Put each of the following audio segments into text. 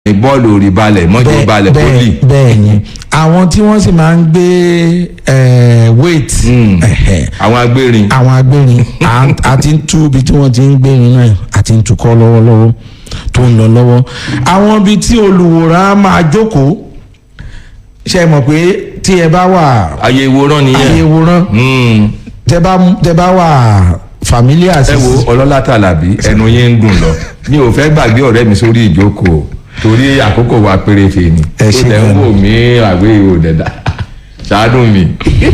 bọ́ọ̀lù orí balẹ̀ mọ́jọ́ balẹ̀ poli. bẹ́ẹ̀ ni àwọn tí wọ́n sì máa ń gbé weight. àwọn agbérin. àti ń tú ibi tí wọ́n ti ń gbérin náà àti ń tukọ̀ lọ́wọ́lọ́wọ́ tó ń lọ lọ́wọ́. àwọn ibi tí olùwòran máa jókòó ṣe mọ̀ pé tí ẹ bá wà. àyè ìwòran nìyẹn. àyè ìwòran. tẹ bá wà familiar. ẹ wo ọlọ́lá tàlàbí ẹnu yẹn ń dùn lọ mi ò fẹ́ gbàgbé ọ̀rẹ́ mi sórí ìjókòó torí àkókò wa péréte ni tó lẹ́ ń wò mí àgbé ìwò dẹ̀dà ṣáádùn mi.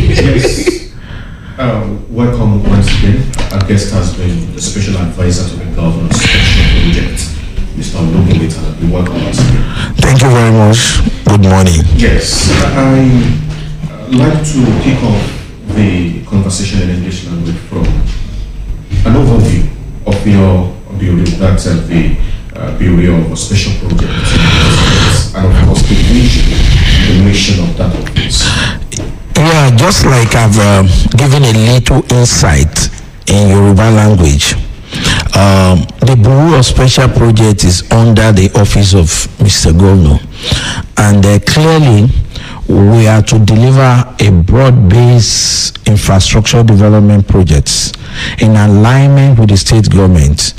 Welcome once again. Our guest has been the special advisor to the governor's special project, Mr. Olubunmi Talabi. Welcome once again. Thank you very much. Good morning. Yes, I like to kick off the conversation in English language from an overview of your bureau, that's the Bureau of Special Projects, and of course the mission of that office. Yeah, just like I've given a little insight in Yoruba language, the Bureau of Special Projects is under the office of Mr. Governor, and clearly we are to deliver a broad-based infrastructure development projects in alignment with the state government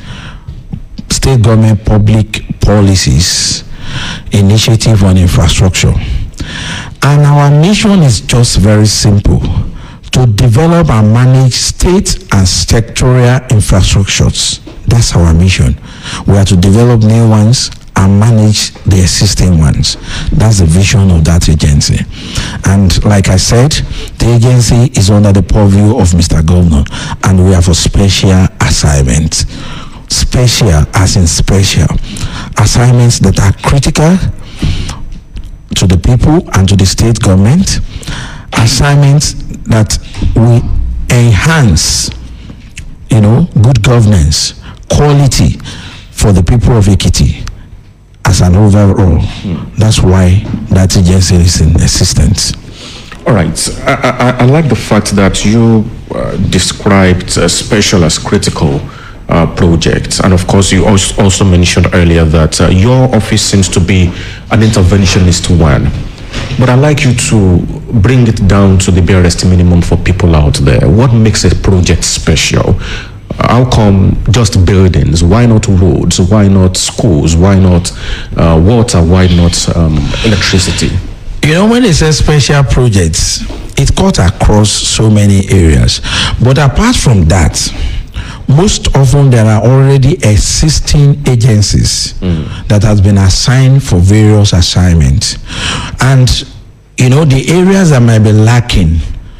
public policies, initiative on infrastructure. And our mission is just very simple: to develop and manage state and sectorial infrastructures. That's our mission. We are to develop new ones and manage the existing ones. That's the vision of that agency. And like I said, the agency is under the purview of Mr. Governor, and we have a special assignment. Special as in special. Assignments that are critical to the people and to the state government. Assignments that will enhance, good governance, quality for the people of Ekiti as an overall. That's why that agency is in existence. All right. I like the fact that you described special as critical projects, and of course you also mentioned earlier that your office seems to be an interventionist one. But I'd like you to bring it down to the barest minimum for people out there. What makes a project special? How come just buildings? Why not roads? Why not schools? Why not water? Why not electricity? When it says special projects, it cuts across so many areas. But apart from that, most often there are already existing agencies that has been assigned for various assignments. And, the areas that might be lacking,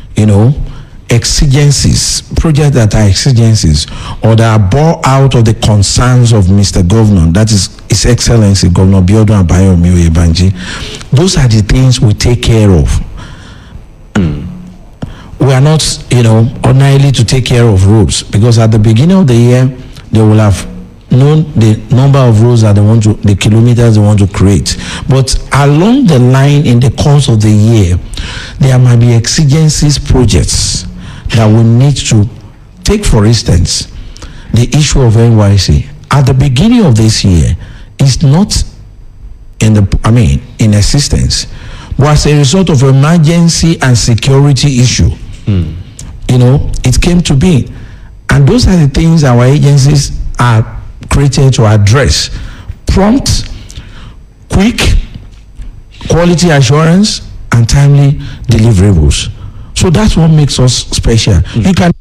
exigencies, projects that are exigencies, or that are born out of the concerns of Mr. Governor, that is His Excellency Governor Biodun Abayomi Oyebanji, those are the things we take care of. We are not, ordinarily to take care of roads, because at the beginning of the year, they will have known the number of roads that the kilometers they want to create. But along the line, in the course of the year, there might be exigencies projects that we need to take. For instance, the issue of NYC. At the beginning of this year, is not in existence, was a result of emergency and security issue. It came to be. And those are the things our agencies are created to address: prompt, quick, quality assurance, and timely deliverables. So that's what makes us special. You can